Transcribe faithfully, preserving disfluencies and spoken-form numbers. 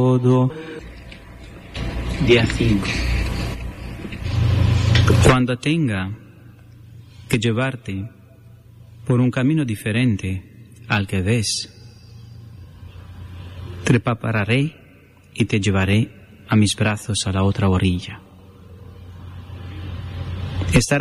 todo. Día cinco. Cuando tenga que llevarte por un camino diferente al que ves, te prepararé y te llevaré a mis brazos a la otra orilla. Estarás